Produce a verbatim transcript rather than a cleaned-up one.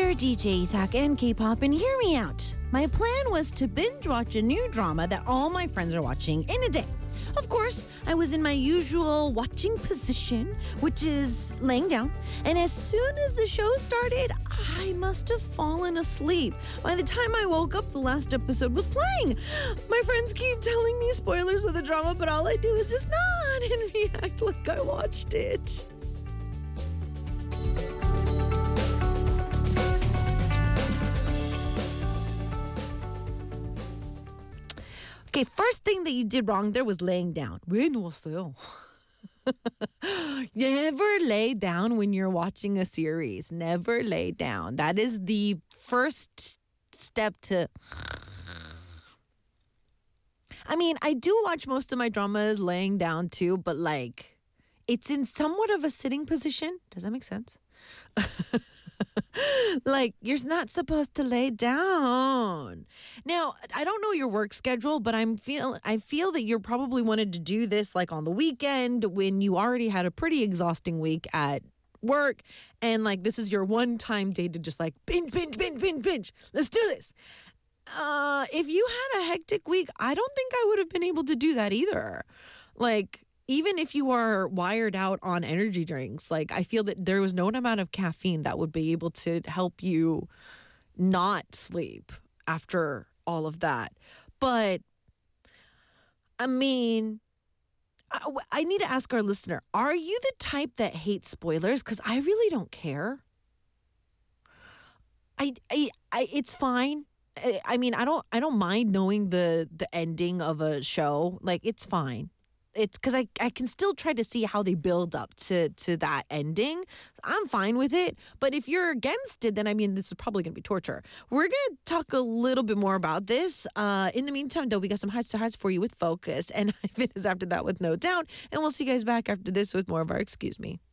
there, D J Zach and K-pop, and hear me out. My plan was to binge watch a new drama that all my friends are watching in a day. Of course, I was in my usual watching position, which is laying down, and as soon as the show started, I must have fallen asleep. By the time I woke up, the last episode was playing. My friends keep telling me spoilers of the drama, but all I do is just nod and react like I watched it. Okay, first thing that you did wrong there was laying down. 왜 누웠어요? Never lay down when you're watching a series. Never lay down. That is the first step to... I mean, I do watch most of my dramas laying down too, but like, it's in somewhat of a sitting position. Does that make sense? Like, you're not supposed to lay down. Now, I don't know your work schedule, but I'm feel I feel that you're probably wanted to do this like on the weekend when you already had a pretty exhausting week at work, and like this is your one time day to just like binge, binge, binge, binge, binge. Let's do this. Uh, if you had a hectic week, I don't think I would have been able to do that either. Like, even if you are wired out on energy drinks, like I feel that there was no amount of caffeine that would be able to help you not sleep after all of that. But I mean, I, I need to ask our listener, are you the type that hates spoilers? Because I really don't care. I, I, I it's fine. I, I mean, I don't, I don't mind knowing the the ending of a show. Like, it's fine. It's because I, I can still try to see how they build up to, to that ending. I'm fine with it. But if you're against it, then I mean, this is probably going to be torture. We're going to talk a little bit more about this. Uh, in the meantime, though, we got some hearts to hearts for you with Focus. And Ivan is after that with No Doubt. And we'll see you guys back after this with more of our Excuse Me.